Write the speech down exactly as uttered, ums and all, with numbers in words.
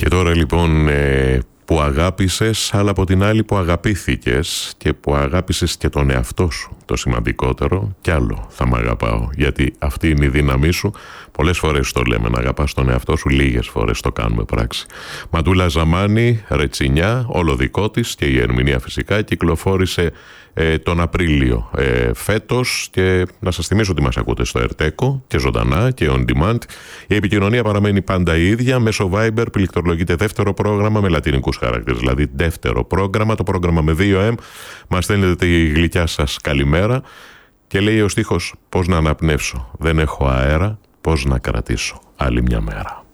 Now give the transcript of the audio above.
Και τώρα λοιπόν ε, που αγάπησες, αλλά από την άλλη που αγαπήθηκες και που αγάπησες και τον εαυτό σου, το σημαντικότερο, κι άλλο θα μ' αγαπάω, γιατί αυτή είναι η δύναμή σου. Πολλές φορές το λέμε, να αγαπάς τον εαυτό σου, λίγες φορές το κάνουμε πράξη. Μαντούλα Ζαμάνη, Ρετσινιά, όλο δικό της, και η ερμηνεία φυσικά κυκλοφόρησε ε, τον Απρίλιο ε, φέτος. Και να σας θυμίσω ότι μας ακούτε στο Ερτέκο και ζωντανά και on demand. Η επικοινωνία παραμένει πάντα η ίδια. Μέσω Viber πληκτρολογείται δεύτερο πρόγραμμα με λατινικούς χαρακτήρες, δηλαδή δεύτερο πρόγραμμα, το πρόγραμμα με δύο εμ. Μας στέλνετε τη γλυκιά σας καλημέρα και λέει ο στίχος: πώς να αναπνεύσω, δεν έχω αέρα, πώς να κρατήσω άλλη μια μέρα.